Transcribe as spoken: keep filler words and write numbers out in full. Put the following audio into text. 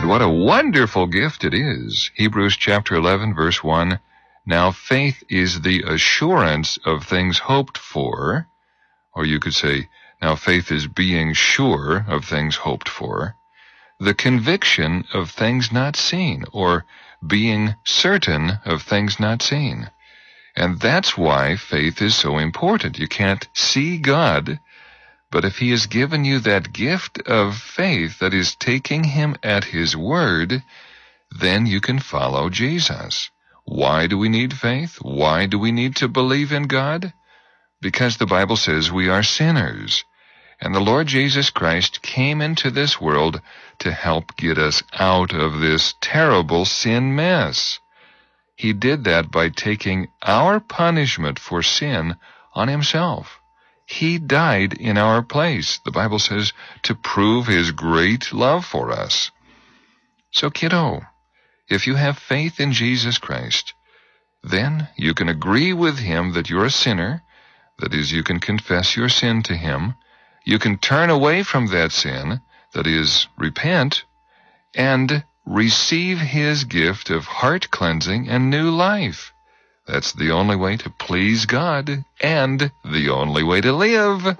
What a wonderful gift it is. Hebrews chapter eleven, verse one. Now faith is the assurance of things hoped for, or you could say, now faith is being sure of things hoped for, the conviction of things not seen, or being certain of things not seen. And that's why faith is so important. You can't see God, but if He has given you that gift of faith that is taking Him at His word, then you can follow Jesus. Why do we need faith? Why do we need to believe in God? Because the Bible says we are sinners, and the Lord Jesus Christ came into this world to help get us out of this terrible sin mess. He did that by taking our punishment for sin on Himself. He died in our place, the Bible says, to prove His great love for us. So, kiddo, if you have faith in Jesus Christ, then you can agree with Him that you're a sinner. That is, you can confess your sin to Him. You can turn away from that sin, that is, repent, and receive His gift of heart cleansing and new life. That's the only way to please God, and the only way to live.